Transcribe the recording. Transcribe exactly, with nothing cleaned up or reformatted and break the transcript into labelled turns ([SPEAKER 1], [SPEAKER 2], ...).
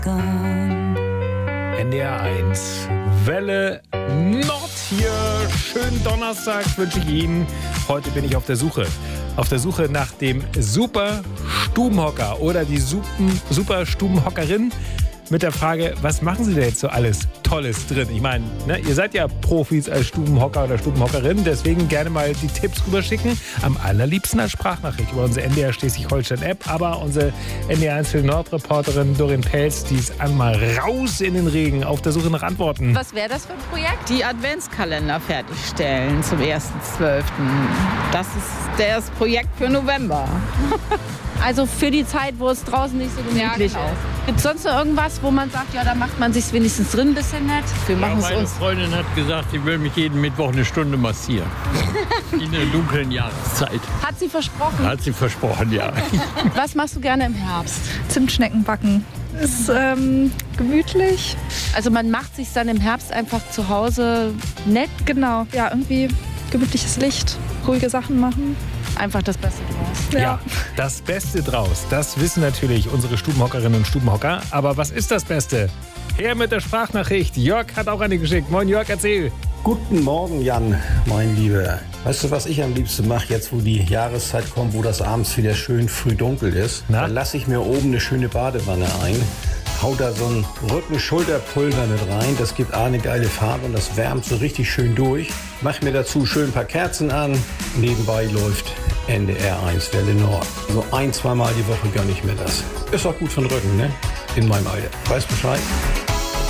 [SPEAKER 1] N D R eins, Welle Nord hier. Schönen Donnerstag wünsche ich Ihnen. Heute bin ich auf der Suche. Auf der Suche nach dem Super Stubenhocker oder die Supen, Super Stubenhockerin. Mit der Frage, was machen Sie da jetzt so alles Tolles drin? Ich meine, ne, ihr seid ja Profis als Stubenhocker oder Stubenhockerin, deswegen gerne mal die Tipps rüberschicken. Am allerliebsten als Sprachnachricht über unsere N D R Schleswig-Holstein-App. Aber unsere N D R eins für Nord-Reporterin Doreen Pelz, die ist einmal raus in den Regen auf der Suche nach Antworten.
[SPEAKER 2] Was wäre das für ein Projekt?
[SPEAKER 3] Die Adventskalender fertigstellen zum ersten zwölften Das ist das Projekt für November.
[SPEAKER 2] Also für die Zeit, wo es draußen nicht so gemütlich
[SPEAKER 3] Ja, genau.
[SPEAKER 2] ist. Gibt es sonst noch irgendwas, wo man sagt, ja, da macht man sich wenigstens drin ein bisschen nett? Wir
[SPEAKER 4] Ja,
[SPEAKER 2] machen es
[SPEAKER 4] meine
[SPEAKER 2] uns.
[SPEAKER 4] Freundin hat gesagt, sie will mich jeden Mittwoch eine Stunde massieren. In der dunklen Jahreszeit.
[SPEAKER 2] Hat sie versprochen.
[SPEAKER 4] Hat sie versprochen, ja.
[SPEAKER 2] Was machst du gerne im Herbst?
[SPEAKER 5] Zimtschnecken backen. Ist ähm, gemütlich.
[SPEAKER 2] Also man macht sich dann im Herbst einfach zu Hause nett.
[SPEAKER 5] Genau. Ja, irgendwie gemütliches Licht, ruhige Sachen machen.
[SPEAKER 2] Einfach das Beste draus.
[SPEAKER 5] Ja.
[SPEAKER 1] Ja, das Beste draus, das wissen natürlich unsere Stubenhockerinnen und Stubenhocker. Aber was ist das Beste? Her mit der Sprachnachricht. Jörg hat auch eine geschickt. Moin Jörg, erzähl.
[SPEAKER 6] Guten Morgen, Jan, mein Lieber. Weißt du, was ich am liebsten mache, jetzt wo die Jahreszeit kommt, wo das abends wieder schön früh dunkel ist?
[SPEAKER 1] Na?
[SPEAKER 6] Dann lasse ich mir oben eine schöne Badewanne ein, hau da so ein Rücken-Schulterpulver mit rein. Das gibt A, eine geile Farbe und das wärmt so richtig schön durch. Mach mir dazu schön ein paar Kerzen an. Nebenbei läuft N D R eins Welle Nord. So ein, zweimal die Woche gönne ich mir das. Ist auch gut für den Rücken, ne? In meinem Alter. Weißt Bescheid?